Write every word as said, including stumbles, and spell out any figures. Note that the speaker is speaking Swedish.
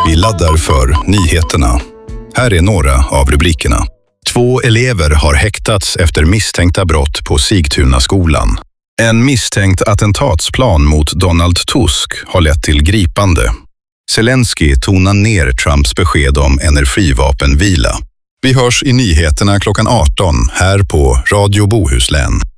Vi laddar för nyheterna. Här är några av rubrikerna. Två elever har häktats efter misstänkta brott på Sigtunaskolan. En misstänkt attentatsplan mot Donald Tusk har lett till gripande. Zelensky tonar ner Trumps besked om energivapenvila. Vi hörs i nyheterna klockan arton här på Radio Bohuslän.